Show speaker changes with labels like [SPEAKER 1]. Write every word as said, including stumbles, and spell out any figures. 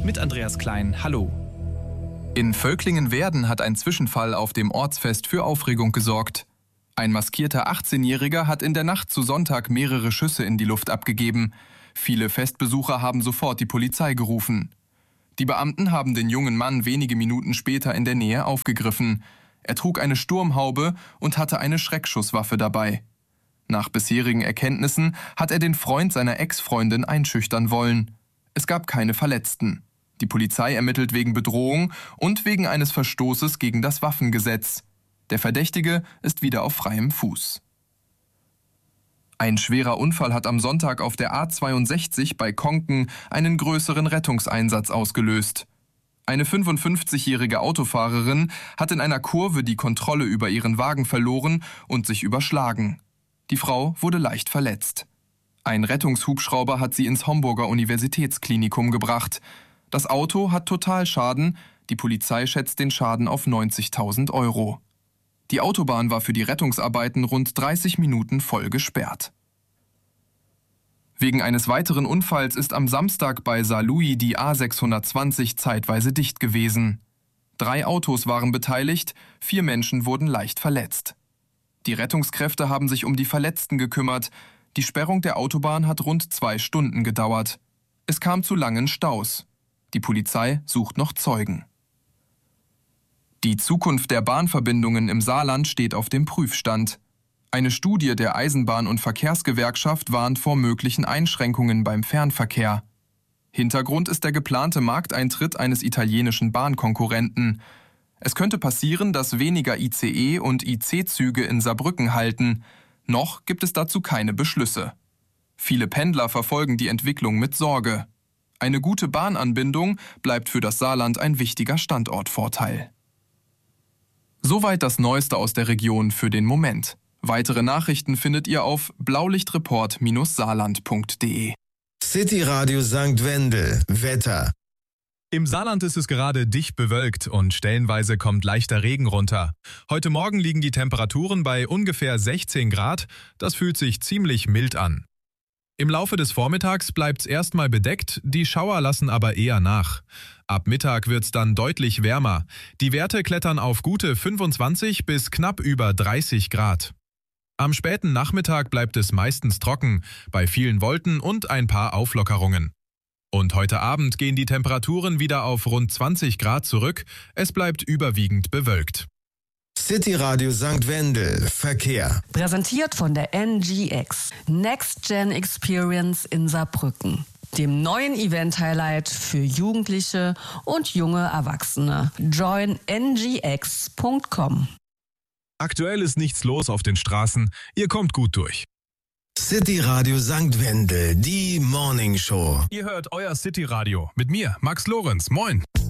[SPEAKER 1] mit Andreas Klein. Hallo.
[SPEAKER 2] In Völklingen-Werden hat ein Zwischenfall auf dem Ortsfest für Aufregung gesorgt. Ein maskierter achtzehnjähriger hat in der Nacht zu Sonntag mehrere Schüsse in die Luft abgegeben. Viele Festbesucher haben sofort die Polizei gerufen. Die Beamten haben den jungen Mann wenige Minuten später in der Nähe aufgegriffen. Er trug eine Sturmhaube und hatte eine Schreckschusswaffe dabei. Nach bisherigen Erkenntnissen hat er den Freund seiner Ex-Freundin einschüchtern wollen. Es gab keine Verletzten. Die Polizei ermittelt wegen Bedrohung und wegen eines Verstoßes gegen das Waffengesetz. Der Verdächtige ist wieder auf freiem Fuß. Ein schwerer Unfall hat am Sonntag auf der A zweiundsechzig bei Konken einen größeren Rettungseinsatz ausgelöst. Eine fünfundfünfzigjährige Autofahrerin hat in einer Kurve die Kontrolle über ihren Wagen verloren und sich überschlagen. Die Frau wurde leicht verletzt. Ein Rettungshubschrauber hat sie ins Homburger Universitätsklinikum gebracht. Das Auto hat Totalschaden, die Polizei schätzt den Schaden auf neunzigtausend Euro. Die Autobahn war für die Rettungsarbeiten rund dreißig Minuten voll gesperrt. Wegen eines weiteren Unfalls ist am Samstag bei Saarlouis die A sechshundertzwanzig zeitweise dicht gewesen. Drei Autos waren beteiligt, vier Menschen wurden leicht verletzt. Die Rettungskräfte haben sich um die Verletzten gekümmert. Die Sperrung der Autobahn hat rund zwei Stunden gedauert. Es kam zu langen Staus. Die Polizei sucht noch Zeugen. Die Zukunft der Bahnverbindungen im Saarland steht auf dem Prüfstand. Eine Studie der Eisenbahn- und Verkehrsgewerkschaft warnt vor möglichen Einschränkungen beim Fernverkehr. Hintergrund ist der geplante Markteintritt eines italienischen Bahnkonkurrenten. Es könnte passieren, dass weniger I C E- und I C-Züge in Saarbrücken halten. Noch gibt es dazu keine Beschlüsse. Viele Pendler verfolgen die Entwicklung mit Sorge. Eine gute Bahnanbindung bleibt für das Saarland ein wichtiger Standortvorteil. Soweit das Neueste aus der Region für den Moment. Weitere Nachrichten findet ihr auf blaulichtreport Bindestrich saarland Punkt de.
[SPEAKER 3] City Radio Sankt Wendel. Wetter.
[SPEAKER 4] Im Saarland ist es gerade dicht bewölkt und stellenweise kommt leichter Regen runter. Heute Morgen liegen die Temperaturen bei ungefähr sechzehn Grad. Das fühlt sich ziemlich mild an. Im Laufe des Vormittags bleibt's erstmal bedeckt, die Schauer lassen aber eher nach. Ab Mittag wird's dann deutlich wärmer. Die Werte klettern auf gute fünfundzwanzig bis knapp über dreißig Grad. Am späten Nachmittag bleibt es meistens trocken, bei vielen Wolken und ein paar Auflockerungen. Und heute Abend gehen die Temperaturen wieder auf rund zwanzig Grad zurück. Es bleibt überwiegend bewölkt.
[SPEAKER 3] City Radio Sankt Wendel. Verkehr.
[SPEAKER 5] Präsentiert von der N G X. Next Gen Experience in Saarbrücken. Dem neuen Event-Highlight für Jugendliche und junge Erwachsene. join n g x punkt com.
[SPEAKER 4] Aktuell ist nichts los auf den Straßen. Ihr kommt gut durch.
[SPEAKER 3] City Radio Sankt Wendel. Die Morning Show.
[SPEAKER 4] Ihr hört euer City Radio mit mir, Max Lorenz. Moin.